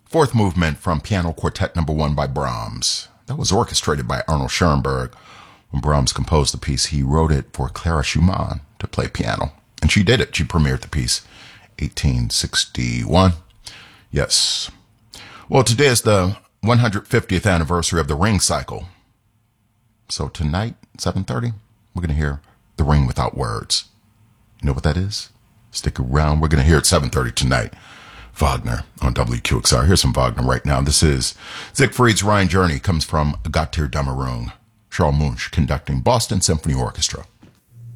Fourth movement from Piano Quartet Number 1 by Brahms. That was orchestrated by Arnold Schoenberg. When Brahms composed the piece, he wrote it for Clara Schumann to play piano. And she did it. She premiered the piece 1861. Yes. Well, today is the 150th anniversary of the Ring cycle. So tonight, 7:30, we're going to hear The Ring Without Words. You know what that is? Stick around. We're going to hear it 7:30 tonight. Wagner on WQXR. Here's some Wagner right now. This is Siegfried's Rhine Journey. Comes from Gotthard Dämmerung. Charles Munch conducting Boston Symphony Orchestra.